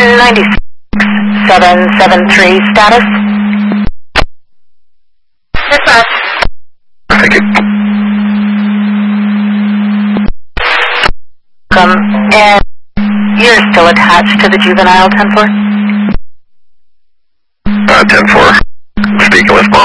96773 status. Dispatch. Thank you. And you're still attached to the juvenile 10-4? 10-4. Speaking with Mom.